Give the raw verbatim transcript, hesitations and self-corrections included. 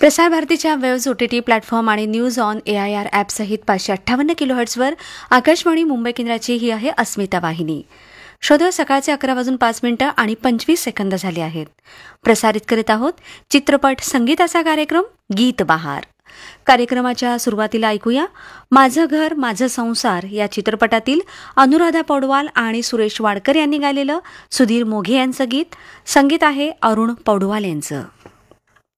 प्रसार भारतीच्या waves OTT platform आणि news on A I R ॲपसहित पाचशे अठ्ठावन्न किलोहर्ट्झवर आकाशवाणी मुंबई केंद्राची ही आहे अस्मिता वाहिनी. श्रोते, सकाळचे अकरा वाजून पाच मिनिटं आणि पंचवीस सेकंद झाले आहेत. प्रसारित करीत आहोत चित्रपट संगीताचा कार्यक्रम गीत बहार. कार्यक्रमाच्या सुरुवातीला ऐकूया माझं घर माझं संसार या चित्रपटातील अनुराधा पौडवाल आणि सुरेश वाडकर यांनी गायलेलं सुधीर मोघे यांचं गीत. संगीत आहे अरुण पौडवाल यांचं.